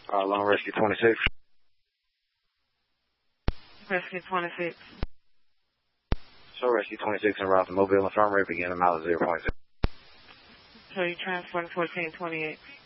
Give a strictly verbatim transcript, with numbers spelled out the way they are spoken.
Uh, Long Rescue twenty-six. Rescue twenty-six. So Rescue twenty-six en route to Mobile Infirmary, begin a mile at zero point six. So you transporting fourteen twenty-eight.